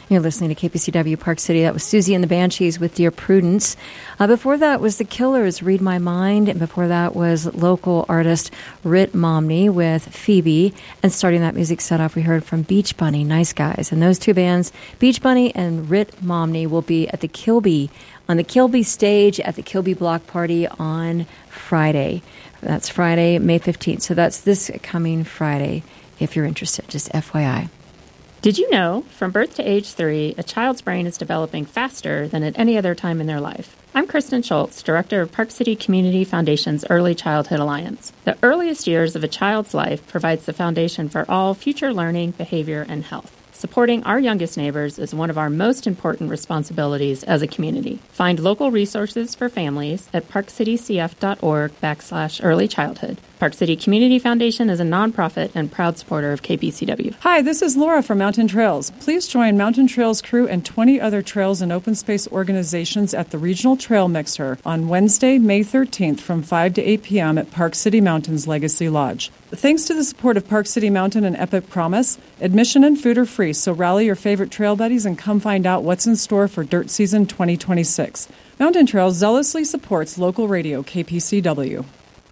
You're listening to KPCW Park City. That was Susie and the Banshees with Dear Prudence. Before that was The Killers, Read My Mind. And before that was local artist Rit Momney with Phoebe. And starting that music set off, we heard from Beach Bunny, Nice Guys. And those two bands, Beach Bunny and Rit Momney, will be at the Kilby, on the Kilby stage at the Kilby Block Party on Friday. That's Friday, May 15th. So that's this coming Friday, if you're interested, just FYI. Did you know, from birth to age 3, a child's brain is developing faster than at any other time in their life? I'm Kristen Schultz, Director of Park City Community Foundation's Early Childhood Alliance. The earliest years of a child's life provides the foundation for all future learning, behavior, and health. Supporting our youngest neighbors is one of our most important responsibilities as a community. Find local resources for families at parkcitycf.org/early childhood. Park City Community Foundation is a nonprofit and proud supporter of KPCW. Hi, this is Laura from Mountain Trails. Please join Mountain Trails crew and 20 other trails and open space organizations at the Regional Trail Mixer on Wednesday, May 13th from 5 to 8 p.m. at Park City Mountain's Legacy Lodge. Thanks to the support of Park City Mountain and Epic Promise, admission and food are free, so rally your favorite trail buddies and come find out what's in store for Dirt Season 2026. Mountain Trails zealously supports local radio KPCW.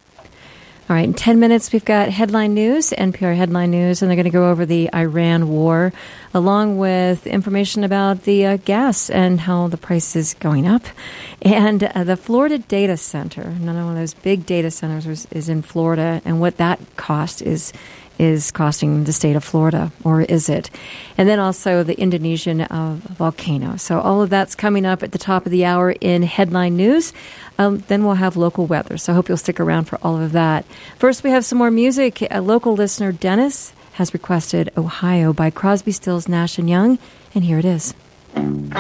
All right, in 10 minutes, we've got headline news, NPR headline news, and they're going to go over the Iran war, along with information about the gas and how the price is going up. And the Florida Data Center, another one of those big data centers, is in Florida, and what that cost is costing the state of Florida, or is it? And then also the Indonesian volcano. So all of that's coming up at the top of the hour in headline news. Then we'll have local weather. So I hope you'll stick around for all of that. First, we have some more music. A local listener, Dennis, has requested Ohio by Crosby, Stills, Nash & Young. And here it is.